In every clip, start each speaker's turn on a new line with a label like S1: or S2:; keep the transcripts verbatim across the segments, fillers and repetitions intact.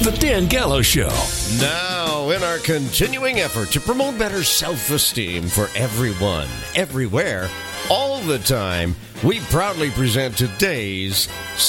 S1: The Dan Gallo Show.
S2: Now, in our continuing effort to promote better self-esteem for everyone, everywhere, all the time, we proudly present today's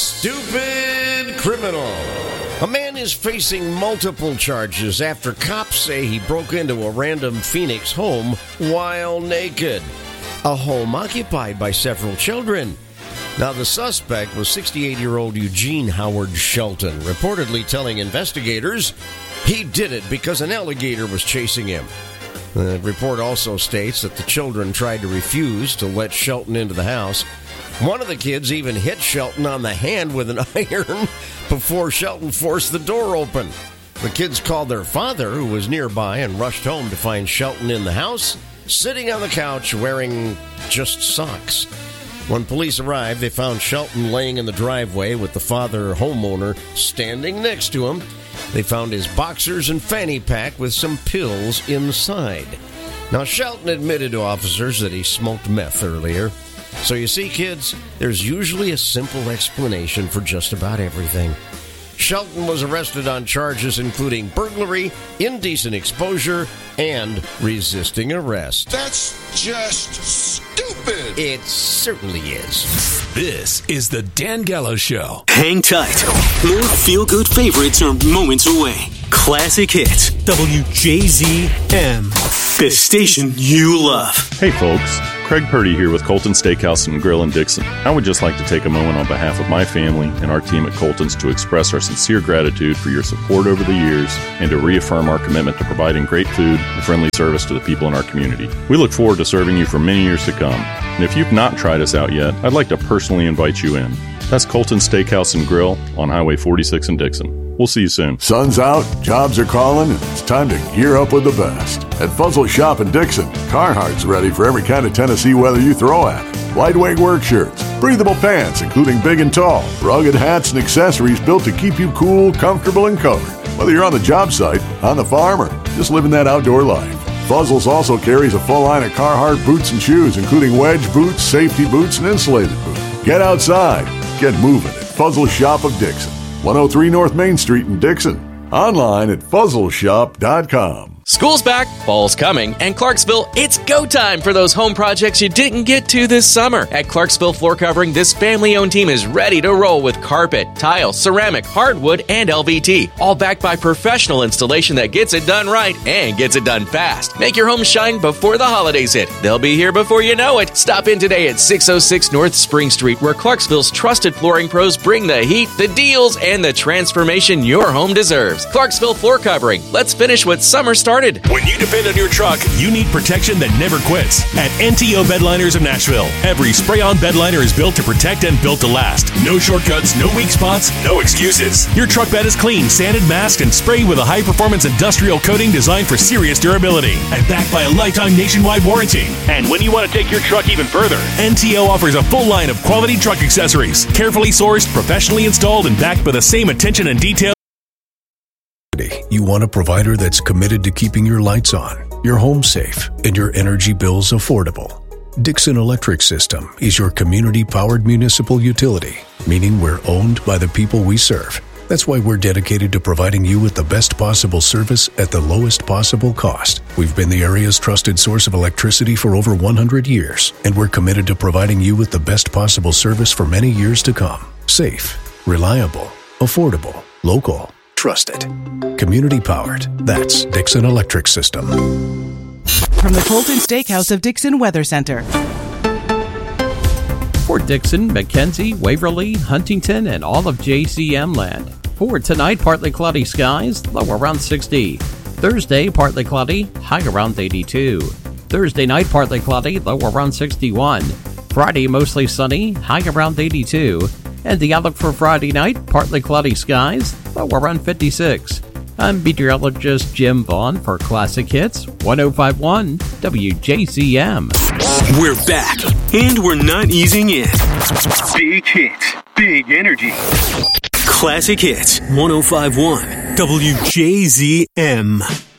S2: Stupid Criminal. A man is facing multiple charges after cops say he broke into a random Phoenix home while naked. A home occupied by several children. Now, the suspect was sixty-eight-year-old Eugene Howard Shelton, reportedly telling investigators he did it because an alligator was chasing him. The report also states that the children tried to refuse to let Shelton into the house. One of the kids even hit Shelton on the hand with an iron before Shelton forced the door open. The kids called their father, who was nearby, and rushed home to find Shelton in the house, sitting on the couch wearing just socks. When police arrived, they found Shelton laying in the driveway with the father homeowner standing next to him. They found his boxers and fanny pack with some pills inside. Now, Shelton admitted to officers that he smoked meth earlier. So you see, kids, there's usually a simple explanation for just about everything. Shelton was arrested on charges including burglary, indecent exposure, and resisting arrest.
S3: That's just stupid.
S2: It certainly is.
S1: This is the Dan Gallo Show.
S4: Hang tight. More feel-good favorites are moments away. Classic hits. W J Z M. The station you love.
S5: Hey, folks. Craig Purdy here with Colton Steakhouse and Grill in Dixon. I would just like to take a moment on behalf of my family and our team at Colton's to express our sincere gratitude for your support over the years and to reaffirm our commitment to providing great food and friendly service to the people in our community. We look forward to serving you for many years to come. And if you've not tried us out yet, I'd like to personally invite you in. That's Colton's Steakhouse and Grill on Highway forty-six in Dixon. We'll see you soon.
S6: Sun's out, jobs are calling, and it's time to gear up with the best. At Fuzzle Shop in Dixon, Carhartt's ready for every kind of Tennessee weather you throw at it. Lightweight work shirts, breathable pants, including big and tall, rugged hats and accessories built to keep you cool, comfortable, and covered. Whether you're on the job site, on the farm, or just living that outdoor life. Fuzzles also carries a full line of Carhartt boots and shoes, including wedge boots, safety boots, and insulated boots. Get outside. Get moving at Fuzzle Shop of Dixon. one oh three North Main Street in Dixon. Online at fuzzle shop dot com.
S7: School's back, fall's coming, and Clarksville, it's go time for those home projects you didn't get to this summer. At Clarksville Floor Covering, this family-owned team is ready to roll with carpet, tile, ceramic, hardwood, and L V T, all backed by professional installation that gets it done right and gets it done fast. Make your home shine before the holidays hit. They'll be here before you know it. Stop in today at six oh six North Spring Street, where Clarksville's trusted flooring pros bring the heat, the deals, and the transformation your home deserves. Clarksville Floor Covering. Let's finish what summer started.
S1: When you depend on your truck, you need protection that never quits. At N T O Bedliners of Nashville, every spray-on bedliner is built to protect and built to last. No shortcuts, no weak spots, no excuses. Your truck bed is clean, sanded, masked, and sprayed with a high-performance industrial coating designed for serious durability and backed by a lifetime nationwide warranty. And when you want to take your truck even further, N T O offers a full line of quality truck accessories, carefully sourced, professionally installed, and backed by the same attention and detail.
S8: You want a provider that's committed to keeping your lights on, your home safe, and your energy bills affordable. Dixon Electric System is your community-powered municipal utility, meaning we're owned by the people we serve. That's why we're dedicated to providing you with the best possible service at the lowest possible cost. We've been the area's trusted source of electricity for over one hundred years, and we're committed to providing you with the best possible service for many years to come. Safe, reliable, affordable, local. Trusted. Community powered. That's Dixon Electric System.
S9: From the Colton Steakhouse of Dixon Weather Center.
S10: For Dixon, McKenzie, Waverly, Huntington, and all of J C M land. For tonight, partly cloudy skies, low around sixty. Thursday, partly cloudy, high around eighty-two. Thursday night, partly cloudy, low around sixty-one. Friday, mostly sunny, high around eighty-two. And the outlook for Friday night, partly cloudy skies, low around fifty-six. I'm meteorologist Jim Vaughn for Classic Hits, one oh five point one W J Z M.
S4: We're back, and we're not easing in. Big hits, big energy. Classic Hits, one oh five point one W J Z M.